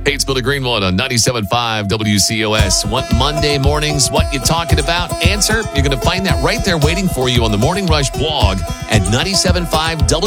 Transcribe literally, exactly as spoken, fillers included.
Hey, it's Billy Greenwood on ninety-seven point five W C O S. What Monday mornings, what you talking about? Answer, you're going to find that right there waiting for you on the Morning Rush blog at ninety-seven point five W C O S.